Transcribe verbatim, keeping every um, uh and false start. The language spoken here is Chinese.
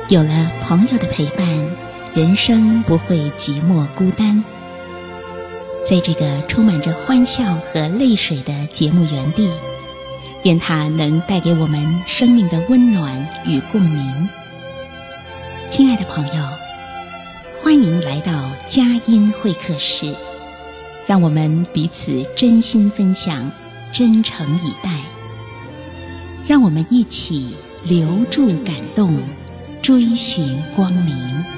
有了朋友的陪伴，人生不会寂寞孤单。在这个充满着欢笑和泪水的节目园地，愿它能带给我们生命的温暖与共鸣。亲爱的朋友，欢迎来到佳音会客室，让我们彼此真心分享，真诚以待。让我们一起留住感动，追寻光明。